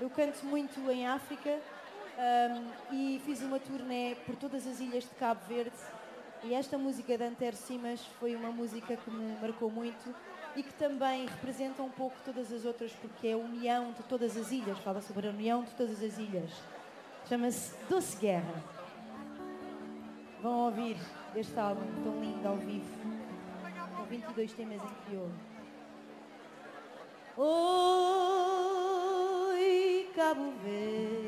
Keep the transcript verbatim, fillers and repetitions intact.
Eu canto muito em África um, e fiz uma turnê por todas as ilhas de Cabo Verde e esta música de Antero Simas foi uma música que me marcou muito e que também representa um pouco todas as outras porque é a união de todas as ilhas, fala sobre a união de todas as ilhas. Chama-se Doce Guerra. Vão ouvir este álbum tão lindo ao vivo, com vinte e dois temas em crioulo. Oi, Cabo Verde,